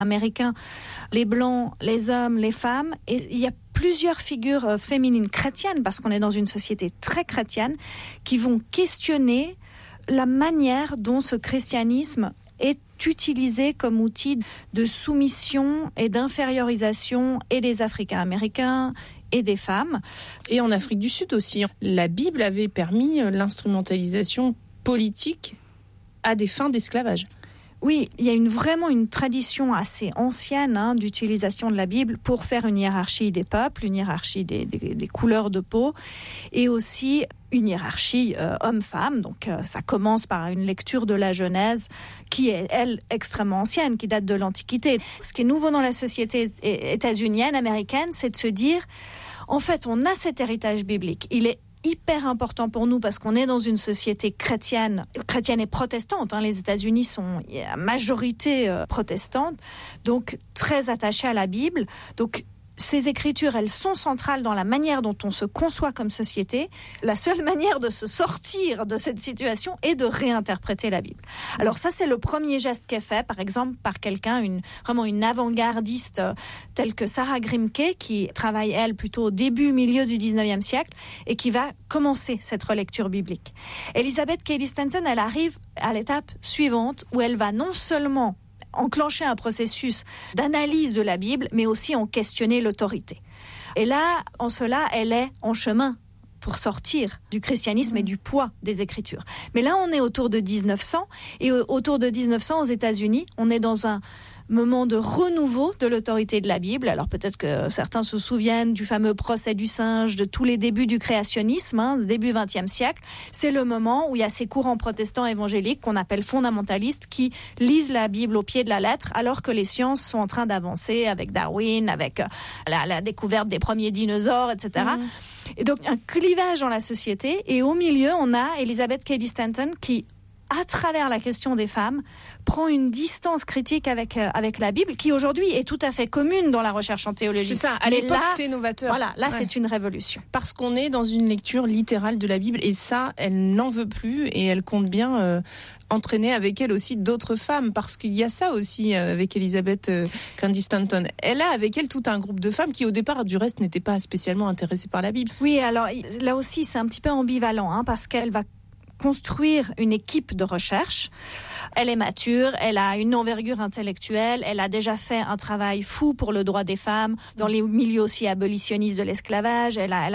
américains, les blancs, les hommes, les femmes. Et il y a plusieurs figures féminines chrétiennes, parce qu'on est dans une société très chrétienne, qui vont questionner la manière dont ce christianisme est utilisé comme outil de soumission et d'infériorisation et des Africains-Américains et des femmes. Et en Afrique du Sud aussi, la Bible avait permis l'instrumentalisation politique à des fins d'esclavage. Oui, il y a vraiment une tradition assez ancienne d'utilisation de la Bible pour faire une hiérarchie des peuples, une hiérarchie des couleurs de peau, et aussi une hiérarchie homme-femme. Donc ça commence par une lecture de la Genèse qui est, elle, extrêmement ancienne, qui date de l'Antiquité. Ce qui est nouveau dans la société états-unienne, américaine, c'est de se dire, en fait, on a cet héritage biblique. Il est hyper important pour nous parce qu'on est dans une société chrétienne et protestante. Les États-Unis sont à majorité protestante, donc très attachés à la Bible. Donc ces écritures, elles sont centrales dans la manière dont on se conçoit comme société. La seule manière de se sortir de cette situation est de réinterpréter la Bible. Alors ça, c'est le premier geste qui est fait, par exemple, par quelqu'un, vraiment une avant-gardiste telle que Sarah Grimke, qui travaille, elle, plutôt au début, milieu du 19e siècle, et qui va commencer cette relecture biblique. Elizabeth Cady Stanton, elle arrive à l'étape suivante, où elle va non seulement enclencher un processus d'analyse de la Bible, mais aussi en questionner l'autorité. Et là, en cela, elle est en chemin pour sortir du christianisme et du poids des Écritures. Mais là, on est autour de 1900, et autour de 1900, aux États-Unis, on est dans un moment de renouveau de l'autorité de la Bible. Alors peut-être que certains se souviennent du fameux procès du singe, de tous les débuts du créationnisme, début XXe siècle. C'est le moment où il y a ces courants protestants évangéliques qu'on appelle fondamentalistes qui lisent la Bible au pied de la lettre, alors que les sciences sont en train d'avancer avec Darwin, avec la découverte des premiers dinosaures, etc. Et donc un clivage dans la société, et au milieu on a Elizabeth Cady Stanton qui, à travers la question des femmes, prend une distance critique avec la Bible, qui aujourd'hui est tout à fait commune dans la recherche en théologie. C'est ça, à l'époque c'est novateur. Voilà, là c'est une révolution. Parce qu'on est dans une lecture littérale de la Bible, et ça, elle n'en veut plus, et elle compte bien entraîner avec elle aussi d'autres femmes, parce qu'il y a ça aussi avec Elizabeth Cady Stanton. Elle a avec elle tout un groupe de femmes qui au départ, du reste, n'étaient pas spécialement intéressées par la Bible. Oui, alors là aussi c'est un petit peu ambivalent, parce qu'elle va construire une équipe de recherche. Elle est mature, elle a une envergure intellectuelle, elle a déjà fait un travail fou pour le droit des femmes dans les milieux aussi abolitionnistes de l'esclavage. Elle a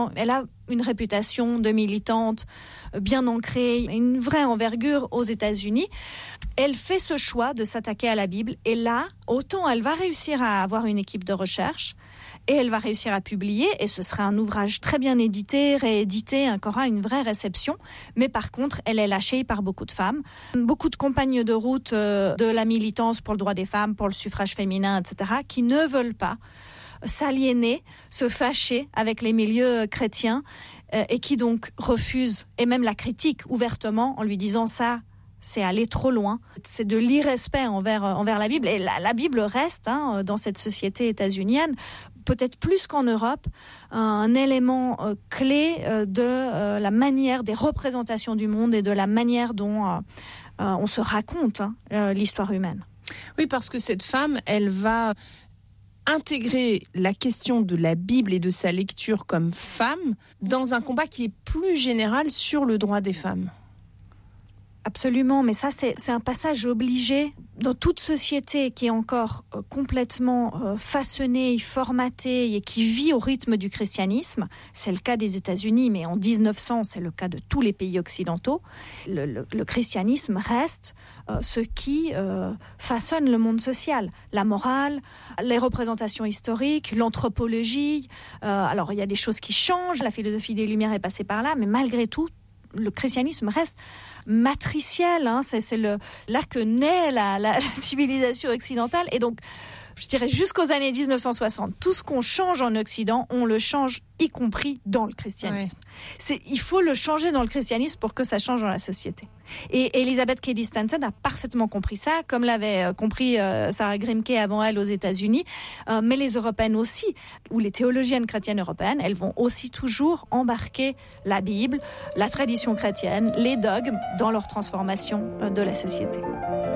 une réputation de militante bien ancrée, une vraie envergure aux États-Unis. Elle fait ce choix de s'attaquer à la Bible, et là, autant elle va réussir à avoir une équipe de recherche, et elle va réussir à publier, et ce sera un ouvrage très bien édité, réédité, qui aura une vraie réception. Mais par contre, elle est lâchée par beaucoup de femmes. Beaucoup de compagnes de route de la militance pour le droit des femmes, pour le suffrage féminin, etc., qui ne veulent pas s'aliéner, se fâcher avec les milieux chrétiens, et qui donc refusent, et même la critiquent ouvertement en lui disant ça, c'est aller trop loin. C'est de l'irrespect envers la Bible. Et la Bible reste, dans cette société états-unienne, peut-être plus qu'en Europe, un élément clé de la manière des représentations du monde et de la manière dont on se raconte l'histoire humaine. Oui, parce que cette femme, elle va intégrer la question de la Bible et de sa lecture comme femme dans un combat qui est plus général sur le droit des femmes. Absolument, mais ça c'est un passage obligé dans toute société qui est encore complètement façonnée, formatée et qui vit au rythme du christianisme. C'est le cas des États-Unis, mais en 1900, c'est le cas de tous les pays occidentaux. Le christianisme reste ce qui façonne le monde social. La morale, les représentations historiques, l'anthropologie. Alors il y a des choses qui changent, la philosophie des Lumières est passée par là, mais malgré tout, le christianisme reste matriciel, c'est là que naît la civilisation occidentale. Et donc, je dirais jusqu'aux années 1960, tout ce qu'on change en Occident, on le change y compris dans le christianisme. Ouais. Il faut le changer dans le christianisme pour que ça change dans la société. Et Elizabeth Cady Stanton a parfaitement compris ça, comme l'avait compris Sarah Grimke avant elle aux États-Unis, mais les Européennes aussi, ou les théologiennes chrétiennes européennes, elles vont aussi toujours embarquer la Bible, la tradition chrétienne, les dogmes dans leur transformation de la société.